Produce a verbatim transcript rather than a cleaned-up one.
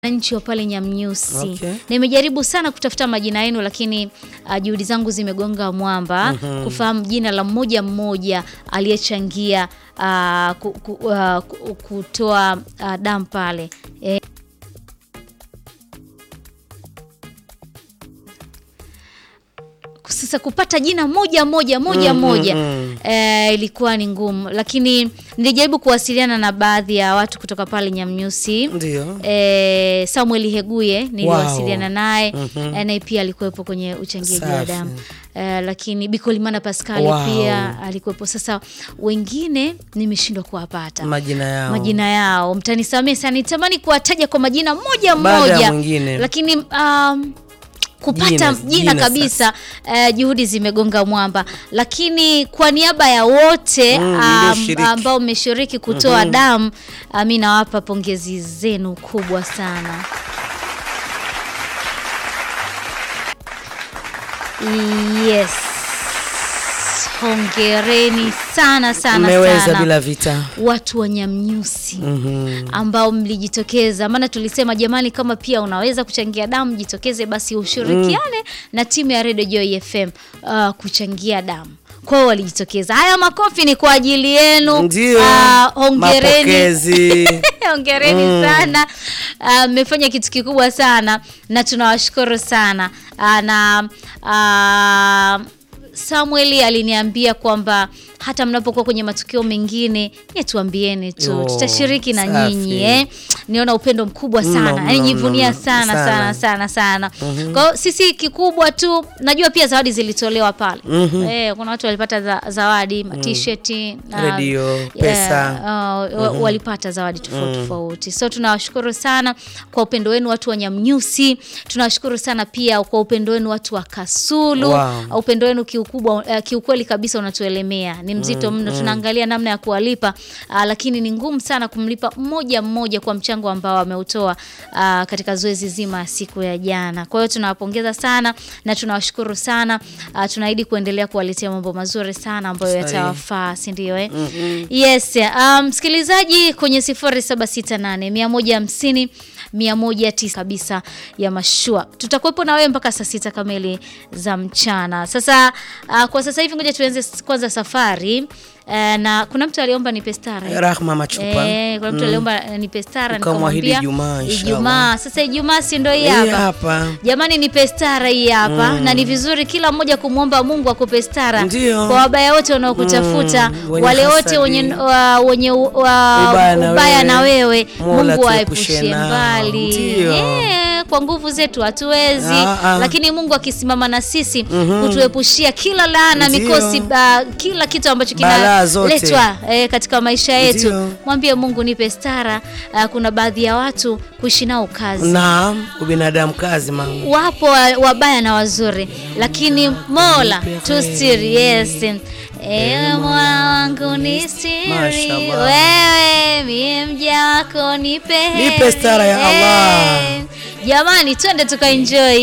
Nchi wa pale Nyamnyusi. Okay. Nimejaribu sana kutafuta majina yenu lakini uh, juhudi zangu zimegonga mwamba. Mm-hmm. Kufahamu jina la mmoja mmoja aliyechangia uh, ku, ku, uh, kutoa uh, damu pale. E, sasa kupata jina moja moja moja Mm, moja mm, mm. eh, ilikuwa ni ngumu, lakini nilijaribu kuwasiliana na baadhi ya watu kutoka pale Nyamnyusi. Ndio. Eh, Samuel Heguye niliwasiliana Wow. naye. Mhm. Eh, naye pia alikuwepo kwenye uchangiaji wa Safi. damu. Eh, lakini Bikolimana Pascal Wow. pia alikuwepo. Sasa wengine nimeshindwa kuwapata Majina yao. majina yao. Mtanisamee sana, nitamani kuwataja kwa majina moja Baada ya moja. mwingine. Lakini um, kupata Jina- jina, jina kabisa uh, juhudi zimegonga mwamba, lakini kwa niaba ya wote Mm, um, mlioshiriki. ambao mmeshiriki kutoa damu, uh, mimi nawapa pongezi zenu kubwa sana. Yes. Hongereni sana sana Mmeweza sana. bila vita. Watu wa Nyamnyusi. Mhm. Ambao mlijitokeza, maana tulisema jamani, kama pia unaweza kuchangia damu jitokeze, basi ushirikiane mm. na timu ya Radio Joy F M uh, kuchangia damu. Kwa hiyo walijitokeza. Haya makofi ni kwa ajili yenu. Ndio. Uh, hongereni. Mapokezi. Hongereni Mm. sana. Mmefanya uh, kitu kikubwa sana na tunawashukuru sana. Uh, na uh, Samuel aliniambia kwamba hata mnapokuwa kwenye matukio mengine ye tuambieni tu, Yo, tutashiriki na safi. nyinyi eh. Niona upendo mkubwa sana. Mno, Yaani mno, jivunia mno, sana sana. sana sana sana. Mhm. Kwa hiyo sisi kikubwa tu, najua pia zawadi zilitolewa pale. Mhm. Eh, kuna watu walipata za, zawadi, t-shirt na Radio, pesa. uh, uh, walipata zawadi tofauti tofauti. So tunawashukuru sana kwa upendo wenu watu wa Nyamnyusi. Tunawashukuru sana pia kwa upendo wenu watu wa Kasulu. Wow. Upendo wenu kiukubwa, uh, kiukweli kabisa unatuelemea. Ni mzito mno. Tunaangalia namna ya kuwalipa, uh, lakini ni ngumu sana kumlipa mmoja mmoja kwa mchango ambao ameutoa uh, katika zoezi zima siku ya jana. Kwa hiyo tunawapongeza sana na tunawashukuru sana. Uh, tunaahidi kuendelea kuwaletea mambo mazuri sana ambayo Sahi. yatawafaa, si ndio eh? Mhm. Yes, um, msikilizaji kwenye sifuri saba sita nane mia moja hamsini mia moja tisa kabisa ya mashua. Tutakuwepo na wewe mpaka saa sita kamili za mchana. Sasa uh, kwa sasa hivi ngoja tuanze kwanza safari. Uh, na kuna mtu aliomba nipe stara. eh? Rahma Machupa. Eh, kuna mtu aliomba uh, nipe stara, Ukamwahidi nikamwambia Ijumaa, inshallah. Ijumaa. Sasa Ijumaa si ndio hii Hii hapa? hapa. Jamani, nipe stara hii hapa. Na ni vizuri kila mmoja kumuomba Mungu akupe stara. Ndio. Kwa wabaya wote wanaokutafuta, Mm, wenye wale wote hasadi. wenye wa, wenye wa, Ubaya na ubaya wewe. na wewe, Mola Mungu tuepushe aepushe nao. mbali. Ndio. Eh, kwa nguvu zetu hatuwezi, Ah, ah. lakini Mungu akisimama na sisi kutuepushia kila laana, Ndio. mikosi, uh, kila kitu ambacho Balaa zote. kinaletwa eh, katika maisha yetu. Ndio. Mwambie Mungu nipe stara. Uh, kuna baadhi ya watu kuishi nao kazi. Naam, ubinadamu kazi mama. Wapo wa- wabaya na wazuri, lakini Mola tustiri. Yes. Ewe Mola wangu nistiri, Mashallah. wewe mie mja wako nipe heri. Nipe stara ya Allah. Eh, jamani twende tukaenjoy.